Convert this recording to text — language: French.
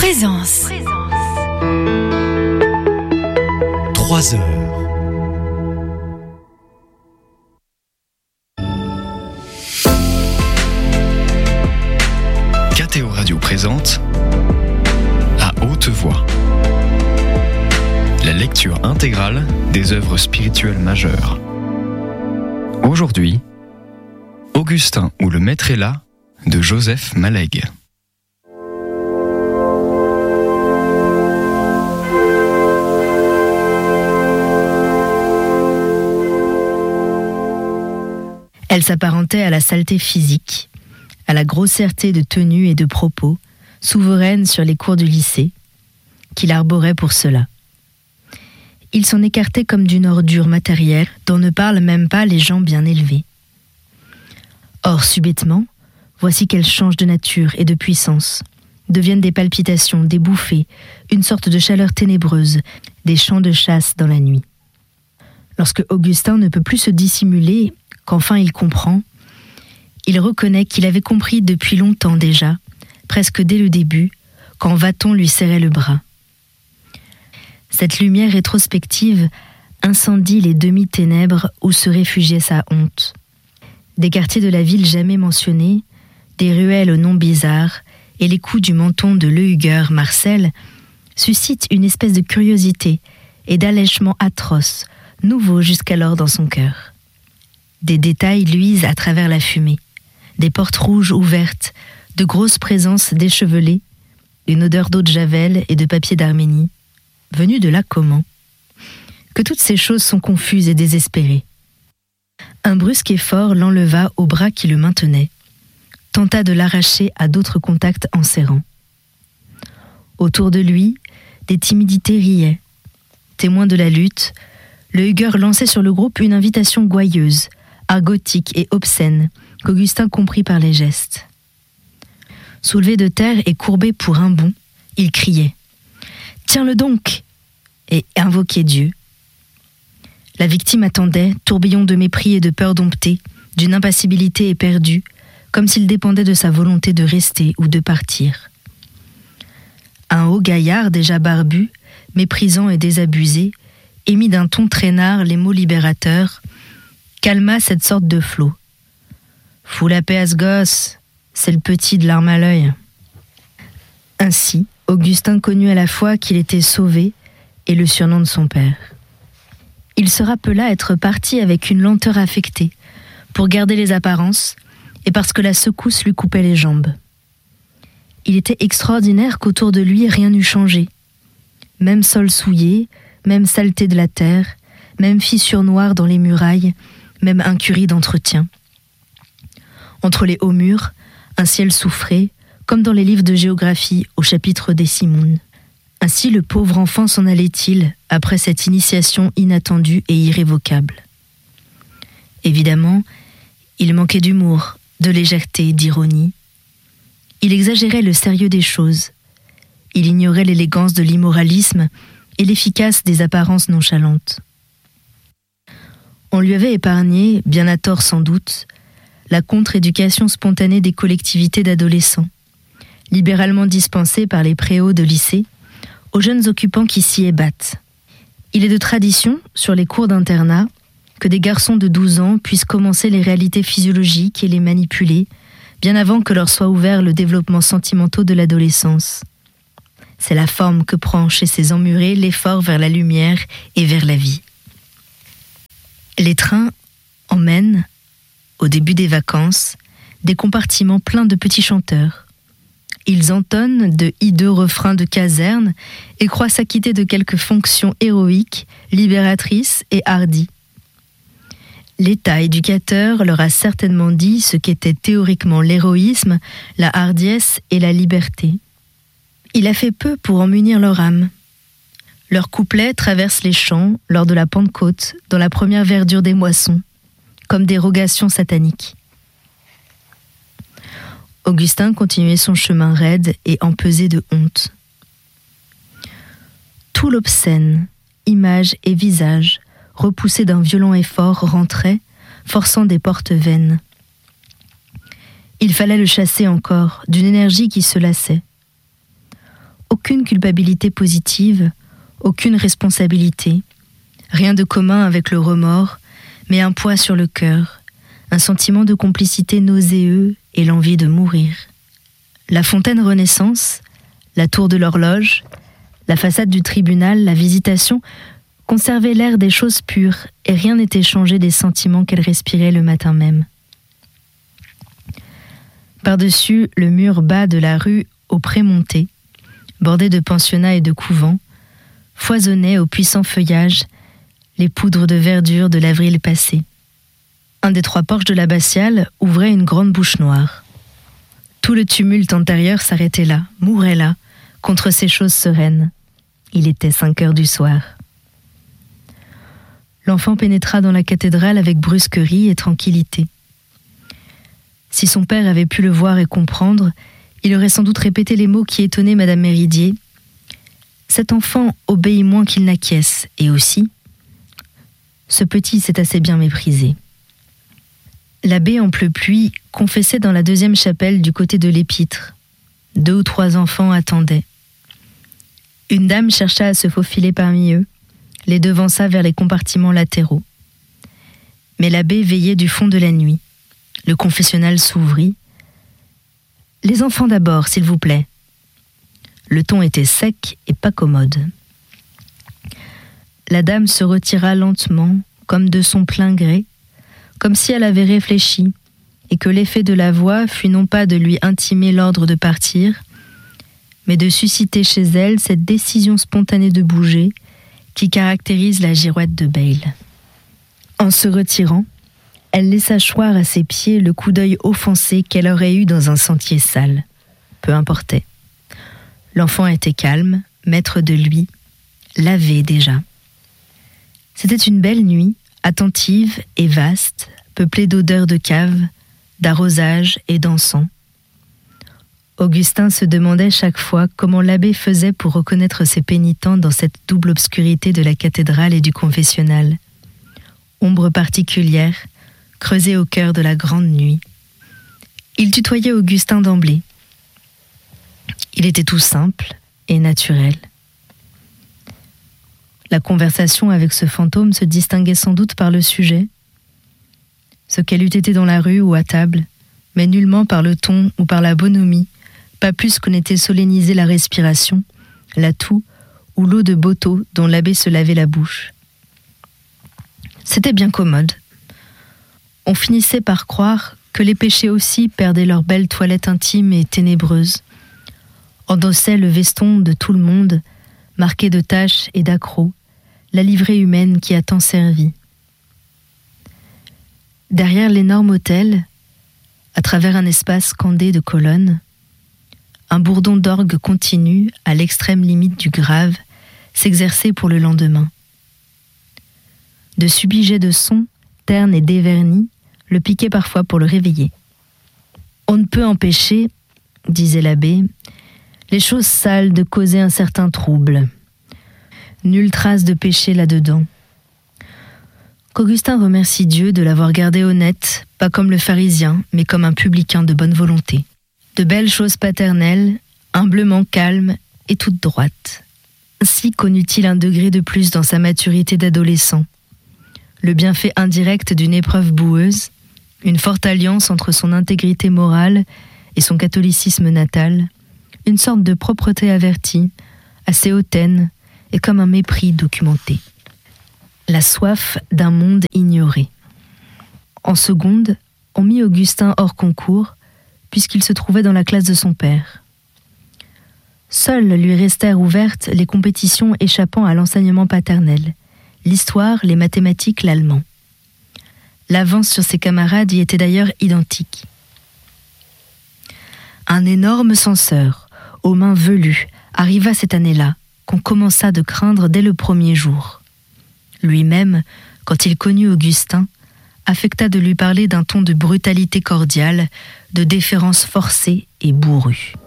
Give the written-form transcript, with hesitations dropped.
Présence. 3 heures. KTO Radio présente À haute voix la lecture intégrale des œuvres spirituelles majeures. Aujourd'hui, Augustin ou le Maître est là de Joseph Malègue. Elle s'apparentait à la saleté physique, à la grossièreté de tenue et de propos, souveraine sur les cours du lycée, qu'il arborait pour cela. Il s'en écartait comme d'une ordure matérielle dont ne parlent même pas les gens bien élevés. Or, subitement, voici qu'elles changent de nature et de puissance, deviennent des palpitations, des bouffées, une sorte de chaleur ténébreuse, des chants de chasse dans la nuit. Lorsque Augustin ne peut plus se dissimuler, qu'enfin il comprend, il reconnaît qu'il avait compris depuis longtemps déjà, presque dès le début, quand Vathon lui serrait le bras. Cette lumière rétrospective incendie les demi-ténèbres où se réfugiait sa honte. Des quartiers de la ville jamais mentionnés, des ruelles aux noms bizarres et les coups du menton de Lehugueur Marcel suscitent une espèce de curiosité et d'allèchement atroce, nouveau jusqu'alors dans son cœur. Des détails luisent à travers la fumée, des portes rouges ouvertes, de grosses présences déchevelées, une odeur d'eau de Javel et de papier d'Arménie. Venu de là comment? Que toutes ces choses sont confuses et désespérées. Un brusque effort l'enleva au bras qui le maintenait, tenta de l'arracher à d'autres contacts en serrant. Autour de lui, des timidités riaient. Témoin de la lutte, Lehugueur lançait sur le groupe une invitation gouailleuse, argotique et obscène, qu'Augustin comprit par les gestes. Soulevé de terre et courbé pour un bond, il criait « Tiens-le donc !» et invoquait Dieu. La victime attendait, tourbillon de mépris et de peur domptée, d'une impassibilité éperdue, comme s'il dépendait de sa volonté de rester ou de partir. Un haut gaillard déjà barbu, méprisant et désabusé, émit d'un ton traînard les mots libérateurs, calma cette sorte de flot. « Fous la paix à ce gosse, c'est le petit de l'arme à l'œil. » Ainsi, Augustin connut à la fois qu'il était sauvé et le surnom de son père. Il se rappela être parti avec une lenteur affectée, pour garder les apparences, et parce que la secousse lui coupait les jambes. Il était extraordinaire qu'autour de lui rien n'eût changé. Même sol souillé, même saleté de la terre, même fissures noires dans les murailles, même incurie d'entretien. Entre les hauts murs, un ciel soufré, comme dans les livres de géographie au chapitre des Simoun. Ainsi le pauvre enfant s'en allait-il après cette initiation inattendue et irrévocable. Évidemment, il manquait d'humour, de légèreté, d'ironie. Il exagérait le sérieux des choses. Il ignorait l'élégance de l'immoralisme et l'efficace des apparences nonchalantes. On lui avait épargné, bien à tort sans doute, la contre-éducation spontanée des collectivités d'adolescents, libéralement dispensée par les préaux de lycée aux jeunes occupants qui s'y ébattent. Il est de tradition, sur les cours d'internat, que des garçons de 12 ans puissent commencer les réalités physiologiques et les manipuler, bien avant que leur soit ouvert le développement sentimental de l'adolescence. C'est la forme que prend chez ces emmurés l'effort vers la lumière et vers la vie. Les trains emmènent, au début des vacances, des compartiments pleins de petits chanteurs. Ils entonnent de hideux refrains de caserne et croient s'acquitter de quelques fonctions héroïques, libératrices et hardies. L'État éducateur leur a certainement dit ce qu'était théoriquement l'héroïsme, la hardiesse et la liberté. Il a fait peu pour en munir leur âme. Leurs couplets traversent les champs lors de la Pentecôte, dans la première verdure des moissons, comme des rogations sataniques. Augustin continuait son chemin raide et empesé de honte. Tout l'obscène, image et visage, repoussé d'un violent effort, rentrait, forçant des portes vaines. Il fallait le chasser encore, d'une énergie qui se lassait. aucune culpabilité positive, aucune responsabilité, rien de commun avec le remords, mais un poids sur le cœur, un sentiment de complicité nauséeux et l'envie de mourir. La fontaine Renaissance, la tour de l'horloge, la façade du tribunal, la visitation conservaient l'air des choses pures et rien n'était changé des sentiments qu'elle respirait le matin même. Par-dessus le mur bas de la rue au Prémonté, bordé de pensionnats et de couvents, foisonnaient au puissant feuillage les poudres de verdure de l'avril passé. Un des 3 porches de l'abbatiale ouvrait une grande bouche noire. Tout le tumulte antérieur s'arrêtait là, mourait là, contre ces choses sereines. Il était 5 heures du soir. L'enfant pénétra dans la cathédrale avec brusquerie et tranquillité. Si son père avait pu le voir et comprendre, il aurait sans doute répété les mots qui étonnaient Madame Méridier. Cet enfant obéit moins qu'il n'acquiesce, et aussi, ce petit s'est assez bien méprisé. L'abbé Amplepuis confessait dans la 2e chapelle du côté de l'épître. 2 ou 3 enfants attendaient. Une dame chercha à se faufiler parmi eux, les devança vers les compartiments latéraux. Mais l'abbé veillait du fond de la nuit. Le confessionnal s'ouvrit. « Les enfants d'abord, s'il vous plaît. » Le ton était sec et pas commode. La dame se retira lentement, comme de son plein gré, comme si elle avait réfléchi, et que l'effet de la voix fut non pas de lui intimer l'ordre de partir, mais de susciter chez elle cette décision spontanée de bouger qui caractérise la girouette de Bayle. En se retirant, elle laissa choir à ses pieds le coup d'œil offensé qu'elle aurait eu dans un sentier sale. Peu importait. L'enfant était calme, maître de lui, lavé déjà. C'était une belle nuit, attentive et vaste, peuplée d'odeurs de cave, d'arrosage et d'encens. Augustin se demandait chaque fois comment l'abbé faisait pour reconnaître ses pénitents dans cette double obscurité de la cathédrale et du confessionnal. Ombre particulière, creusée au cœur de la grande nuit. Il tutoyait Augustin d'emblée. Il était tout simple et naturel. La conversation avec ce fantôme se distinguait sans doute par le sujet, ce qu'elle eût été dans la rue ou à table, mais nullement par le ton ou par la bonhomie, pas plus qu'on était solennisé la respiration, la toux ou l'eau de Boto dont l'abbé se lavait la bouche. C'était bien commode. On finissait par croire que les péchés aussi perdaient leur belle toilette intime et ténébreuse, endossaient le veston de tout le monde, marqué de taches et d'accrocs, la livrée humaine qui a tant servi. Derrière l'énorme autel, à travers un espace scandé de colonnes, un bourdon d'orgue continu, à l'extrême limite du grave, s'exerçait pour le lendemain. De subits jets de son, ternes et dévernis, le piquaient parfois pour le réveiller. On ne peut empêcher, disait l'abbé, les choses sales de causer un certain trouble. Nulle trace de péché là-dedans. Qu'Augustin remercie Dieu de l'avoir gardé honnête, pas comme le pharisien, mais comme un publicain de bonne volonté. De belles choses paternelles, humblement calmes et toutes droites. Ainsi connut-il un degré de plus dans sa maturité d'adolescent. Le bienfait indirect d'une épreuve boueuse, une forte alliance entre son intégrité morale et son catholicisme natal, une sorte de propreté avertie, assez hautaine et comme un mépris documenté. La soif d'un monde ignoré. En seconde, on mit Augustin hors concours, puisqu'il se trouvait dans la classe de son père. Seules lui restèrent ouvertes les compétitions échappant à l'enseignement paternel, l'histoire, les mathématiques, l'allemand. L'avance sur ses camarades y était d'ailleurs identique. Un énorme censeur, aux mains velues, arriva cette année-là, qu'on commença de craindre dès le premier jour. Lui-même, quand il connut Augustin, affecta de lui parler d'un ton de brutalité cordiale, de déférence forcée et bourrue.